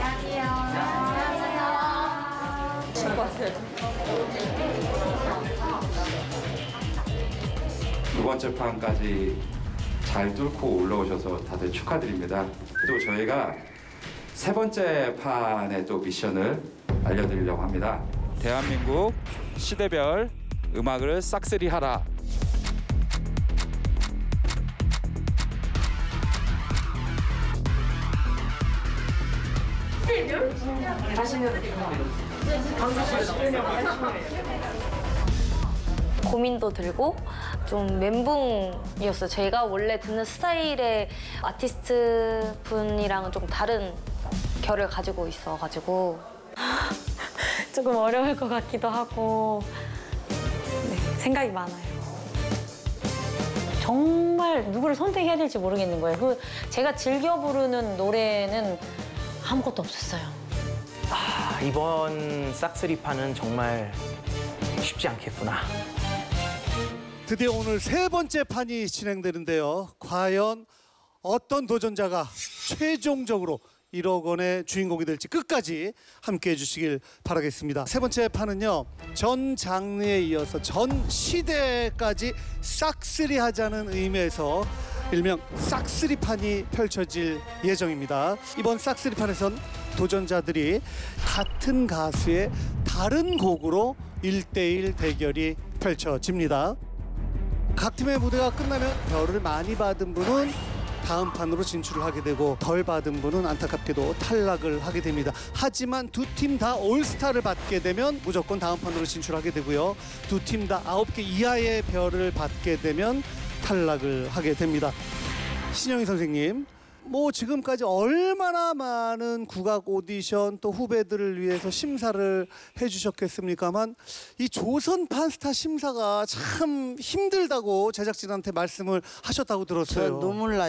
두 번째 판까지 잘 뚫고 올라오셔서 다들 축하드립니다. 또 저희가 세 번째 판의 또 미션을 알려드리려고 합니다. 대한민국 시대별 음악을 싹쓸이하라. 고민도 들고 좀 멘붕이었어요. 제가 원래 듣는 스타일의 아티스트 분이랑은 좀 다른 결을 가지고 있어가지고 조금 어려울 것 같기도 하고 네, 생각이 많아요. 정말 누구를 선택해야 될지 모르겠는 거예요. 제가 즐겨 부르는 노래는 아무것도 없었어요. 이번 싹쓸이판은 정말 쉽지 않겠구나. 드디어 오늘 세 번째 판이 진행되는데요. 과연 어떤 도전자가 최종적으로 1억 원의 주인공이 될지 끝까지 함께해 주시길 바라겠습니다. 세 번째 판은요. 전 장르에 이어서 전 시대까지 싹쓸이하자는 의미에서 일명 싹쓸이판이 펼쳐질 예정입니다. 이번 싹쓸이판에선 도전자들이 같은 가수의 다른 곡으로 1대1 대결이 펼쳐집니다. 각 팀의 무대가 끝나면 별을 많이 받은 분은 다음 판으로 진출을 하게 되고 덜 받은 분은 안타깝게도 탈락을 하게 됩니다. 하지만 두 팀 다 올스타를 받게 되면 무조건 다음 판으로 진출하게 되고요. 두 팀 다 9개 이하의 별을 받게 되면 탈락을 하게 됩니다. 신영희 선생님, 뭐 지금까지 얼마나 많은 국악 오디션 또 후배들을 위해서 심사를 해주셨겠습니까만 이 조선판 스타 심사가 참 힘들다고 제작진한테 말씀을 하셨다고 들었어요. 저 눈물 나요.